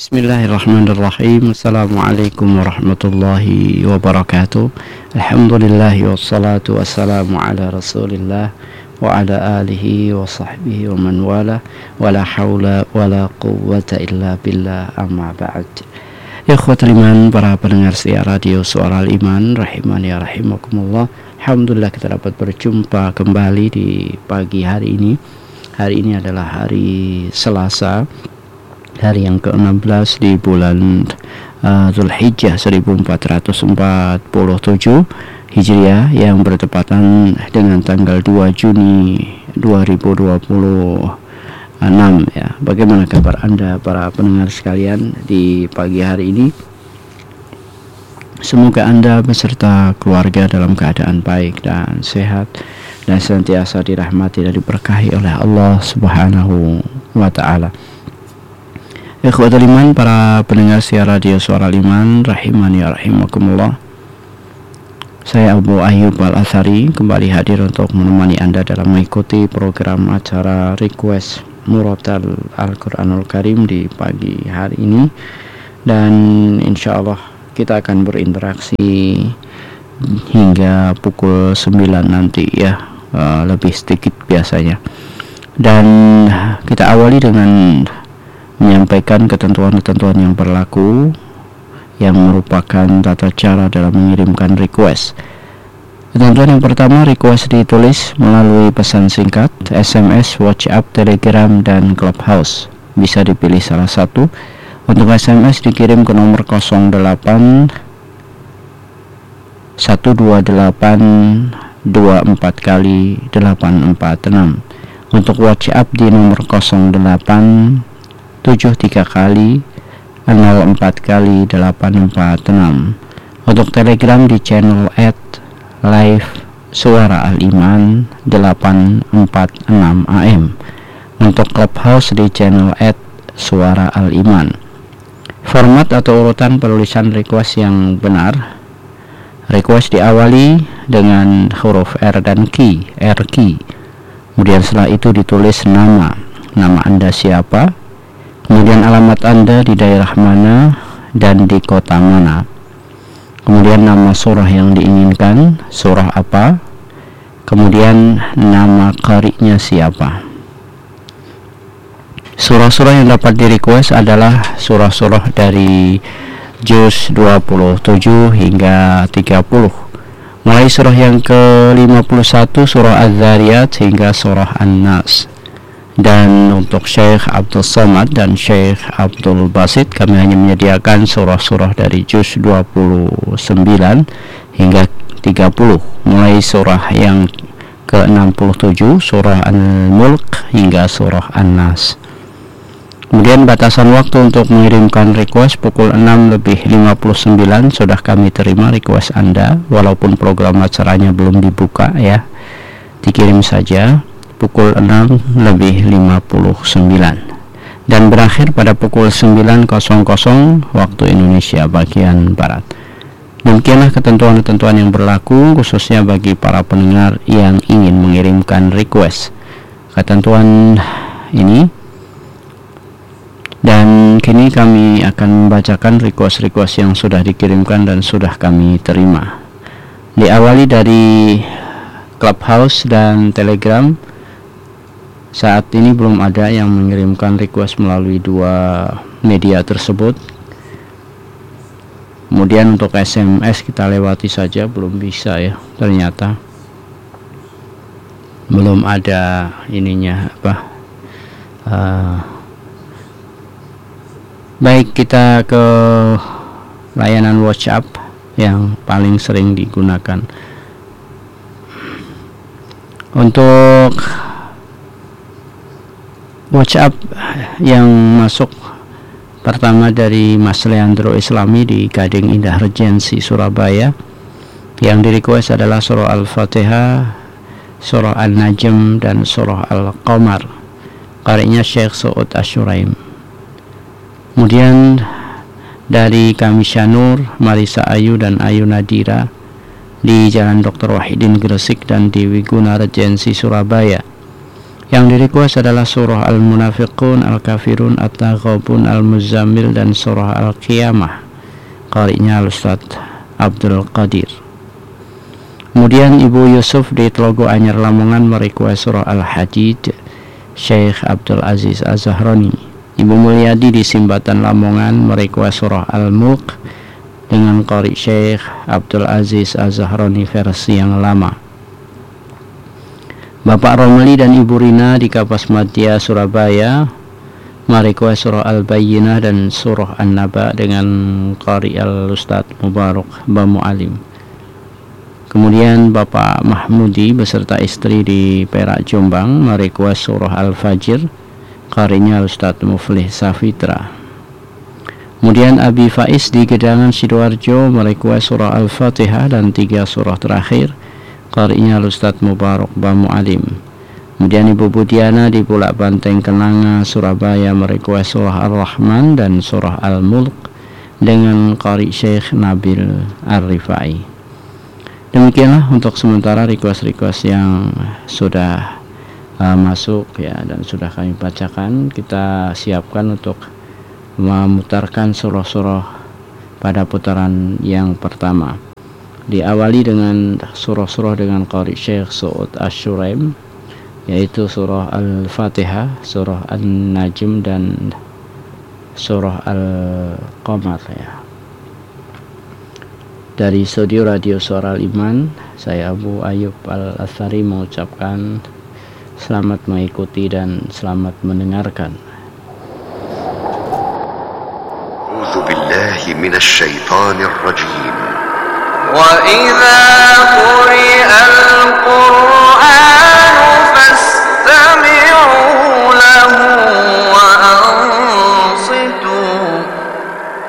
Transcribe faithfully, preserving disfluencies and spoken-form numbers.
Bismillahirrahmanirrahim. Assalamualaikum warahmatullahi wabarakatuh. Alhamdulillahi wassalatu wassalamu ala rasulillah wa ala alihi wa sahbihi wa man wala wa la hawla wa la quwwata illa billah, amma ba'd. Ikhwatul iman, para pendengar siar radio Suara Al-Iman rahimani ya rahimakumullah. Alhamdulillah kita dapat berjumpa kembali di pagi hari ini. Hari ini adalah hari Selasa, hari yang ke enam belas di bulan uh, Zulhijjah seribu empat ratus empat puluh tujuh Hijriah, yang bertepatan dengan tanggal dua Juni dua ribu dua puluh enam ya. Bagaimana kabar Anda para pendengar sekalian di pagi hari ini? Semoga Anda beserta keluarga dalam keadaan baik dan sehat dan senantiasa dirahmati dan diberkahi oleh Allah Subhanahu wa taala. Ikhwatul iman, para pendengar siar radio Suara Al-Iman rahimani ya rahimakumullah. Saya Abu Ayyub Al-Athari kembali hadir untuk menemani Anda dalam mengikuti program acara Request Murattal Al-Quranul Karim di pagi hari ini. Dan insya Allah kita akan berinteraksi hingga pukul sembilan nanti ya, uh, lebih sedikit biasanya. Dan kita awali dengan menyampaikan ketentuan-ketentuan yang berlaku yang merupakan tata cara dalam mengirimkan request. Ketentuan yang pertama, request ditulis melalui pesan singkat, S M S, WhatsApp, Telegram, dan Clubhouse. Bisa dipilih salah satu. Untuk S M S dikirim ke nomor nol delapan satu dua delapan dua empat kali delapan empat enam. Untuk WhatsApp di nomor nol delapan tujuh tiga kali nol empat kali delapan empat enam. Untuk Telegram di channel at live Suara Al-Iman delapan empat enam A M. Untuk Clubhouse di channel at Suara Al-Iman. Format atau urutan penulisan request yang benar: request diawali dengan huruf R dan key, R key. Kemudian setelah itu ditulis nama, nama Anda siapa, kemudian alamat Anda di daerah mana dan di kota mana, kemudian nama surah yang diinginkan, surah apa, kemudian nama qari'nya siapa. Surah-surah yang dapat di request adalah surah-surah dari juz dua puluh tujuh hingga tiga puluh, mulai surah yang ke lima puluh satu surah Az-Zariyat hingga surah An-Nas. Dan untuk Syekh Abdul Somad dan Syekh Abdul Basit, kami hanya menyediakan surah-surah dari juz dua puluh sembilan hingga tiga puluh, mulai surah yang ke enam puluh tujuh surah Al-Mulk hingga surah An-Nas. Kemudian batasan waktu untuk mengirimkan request pukul enam lebih lima puluh sembilan sudah kami terima request Anda, walaupun program acaranya belum dibuka ya. Dikirim saja pukul enam lebih lima puluh sembilan dan berakhir pada pukul sembilan waktu Indonesia bagian Barat. Demikianlah ketentuan-ketentuan yang berlaku khususnya bagi para pendengar yang ingin mengirimkan request. Ketentuan ini, dan kini kami akan membacakan request-request yang sudah dikirimkan dan sudah kami terima. Diawali dari Clubhouse dan Telegram. Saat ini belum ada yang mengirimkan request melalui dua media tersebut. Kemudian untuk S M S kita lewati saja, belum bisa ya, ternyata belum ada ininya apa. Uh, baik, kita ke layanan WhatsApp yang paling sering digunakan. Untuk WhatsApp yang masuk pertama dari Mas Leandro Islami di Gading Indah Regency Surabaya. Yang di request adalah surah Al-Fatihah, surah An-Najm, dan surah Al-Qamar. Qari'nya Syekh Su'ud Asyuraim. Kemudian dari Kamisya Nur, Marisa Ayu, dan Ayu Nadira di Jalan Doktor Wahidin Gresik dan di Wiguna Regency Surabaya. Yang di-request adalah surah Al-Munafiqun, Al-Kafirun, At-Taghabun, Al-Muzammil, dan surah Al-Qiyamah. Qari'nya Al-Ustaz Abdul Qadir. Kemudian Ibu Yusuf di Telogo Anyar Lamongan merequest surah Al-Hadid, Syekh Abdul Aziz Az-Zahrani. Ibu Mulyadi di Simbatan Lamongan merequest surah Al-Mulk dengan qari Syekh Abdul Aziz Az-Zahrani versi yang lama. Bapak Romli dan Ibu Rina di Kapas Madya Surabaya merequest surah Al-Bayyinah dan surah An-Naba dengan qari Al-Ustaz Mubarak Bamu Alim. Kemudian Bapak Mahmudi beserta istri di Perak Jombang merequest surah Al-Fajr, qarinya Ustaz Muflih Safitra. Kemudian Abi Faiz di Gedangan Sidoarjo merequest surah Al-Fatihah dan tiga surah terakhir, qarinya Ustaz Mubarak Bamu Alim. Kemudian Ibu Budiana di Bulak Banteng Kenanga Surabaya merequest surah Ar-Rahman dan surah Al-Mulk dengan qari Syekh Nabil Ar-Rifai. Demikianlah untuk sementara request-request yang sudah uh, masuk ya dan sudah kami bacakan. Kita siapkan untuk memutarkan surah-surah pada putaran yang pertama. Diawali dengan surah-surah dengan qari Syekh Su'ud Asy-Syuraim, yaitu surah Al-Fatihah, surah An-Najm, dan surah Al-Qamar ya. Dari studio Radio Suara Iman, saya Abu Ayub Al-Athari mengucapkan selamat mengikuti dan selamat mendengarkan. A'udzu billahi minasy syaithanir rajim. Wa idza quri'al Qur'anu fastami'u lahu